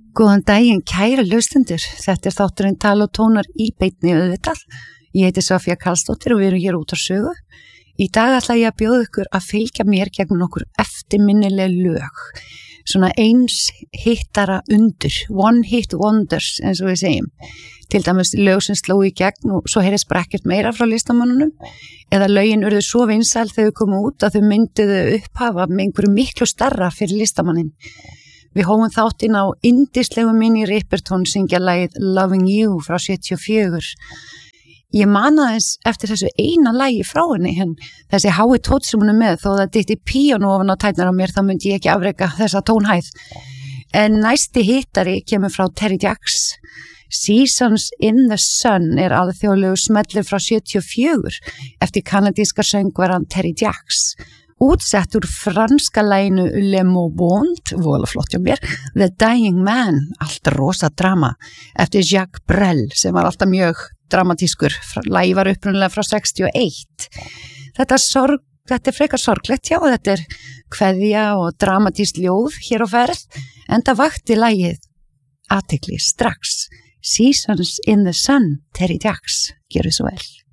Góðan daginn, kæru hlustendur. Þetta þátturinn Tal og tónar í beinni auðvitað. Ég heiti Sofía Karlsdóttir og við erum hér út á sögu. Í dag ætla ég að bjóða ykkur að fylgja mér gegnum nokkur eftirminnileg lög. Svona eins hittara undur, one hit wonders eins og við segjum. Til dæmis lög sem sló í gegn og svo heyrðist bara ekkert meira frá listamönnunum. Eða lögin urðu svo vinsæl þegar þau komu út að þau mynduðu upphafa með einhverju miklu starra fyrir listamannin. Við hófum þáttinn á yndislegu Minnie Riperton syngja lagið Loving You frá 74. Ég man aðeins eftir þessu eina lagi frá henni, þessi hái tónn sem hún er með, þó það dytti píanó ofan á tærnar á mér, þá myndi ég ekki afreka þessa tónhæð. En næsti hittari kemur frá Terry Jacks. Seasons in the Sun er alþjóðlegu smellur frá 74 eftir kanadíska söngvaran Terry Jacks. Útsett úr franska laginu Le Mobond, vola flott hjá mér, The Dying Man, allt rosa drama, eftir Jacques Brel sem var alltaf mjög dramatískur. Lagi var upprunalega frá 61. Þetta er frekar sorglegt, já, þetta er kveðja og dramatískt ljóð hér á ferð, en það vakti lagið athygli strax. Seasons in the Sun, Terry Jacks, gjörðu svo vel.